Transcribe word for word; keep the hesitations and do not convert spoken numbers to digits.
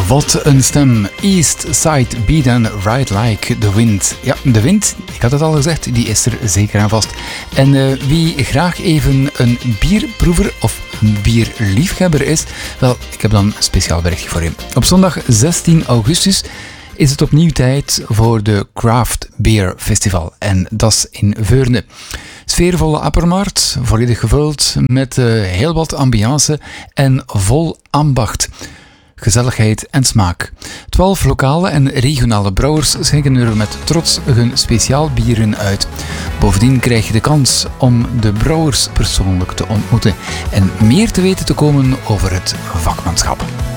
Wat een stem. East Side Beaten Ride Like the Wind. Ja, de wind, ik had het al gezegd, die is er zeker aan vast. En uh, wie graag even een bierproever of een bierliefhebber is, wel, ik heb dan een speciaal berichtje voor je. Op zondag zestien augustus is het opnieuw tijd voor de Craft Beer Festival. En dat is in Veurne. Sfeervolle appermarkt, volledig gevuld met uh, heel wat ambiance en vol ambacht. Gezelligheid en smaak. Twaalf lokale en regionale brouwers schenken er met trots hun speciaal bieren uit. Bovendien krijg je de kans om de brouwers persoonlijk te ontmoeten en meer te weten te komen over het vakmanschap.